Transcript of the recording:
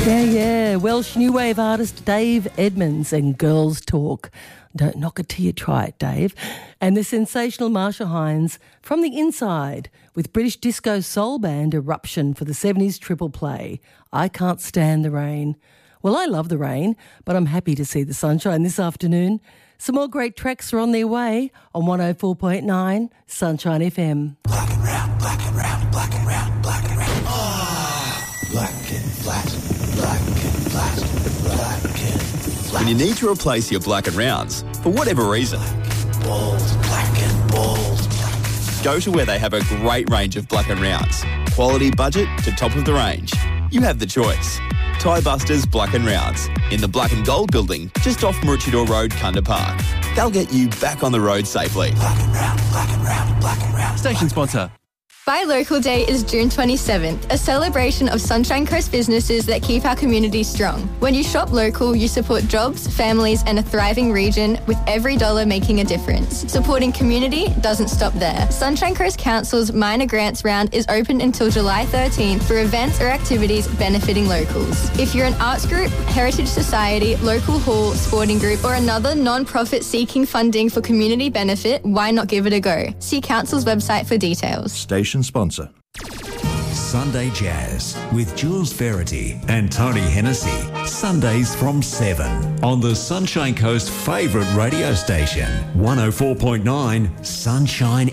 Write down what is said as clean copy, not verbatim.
Yeah. Welsh new wave artist Dave Edmonds and Girls Talk. Don't knock it till you try it, Dave. And the sensational Marsha Hines from the inside with British disco soul band Eruption for the 70s triple play, I Can't Stand the Rain. Well, I love the rain, but I'm happy to see the sunshine this afternoon. Some more great tracks are on their way on 104.9 Sunshine FM. Black and round, black and round, black and round, black and round. Black and flat, black and flat, black and flat. When you need to replace your black and rounds, for whatever reason, Balls, black and balls, black. go to where they have a great range of black and rounds. Quality budget to top of the range. You have the choice. Tie Busters Black and Rounds in the Black and Gold building just off Maroochydore Road, Kunda Park. They'll get you back on the road safely. Black and round, black and round, black and round. Station sponsor. Buy Local Day is June 27th, a celebration of Sunshine Coast businesses that keep our community strong. When you shop local, you support jobs, families and a thriving region, with every dollar making a difference. Supporting community doesn't stop there. Sunshine Coast Council's Minor Grants Round is open until July 13th for events or activities benefiting locals. If you're an arts group, heritage society, local hall, sporting group or another non-profit seeking funding for community benefit, why not give it a go? See Council's website for details. Station sponsor. Sunday Jazz with Jules Verity and Tony Hennessy. Sundays from 7 on the Sunshine Coast favourite radio station, 104.9 Sunshine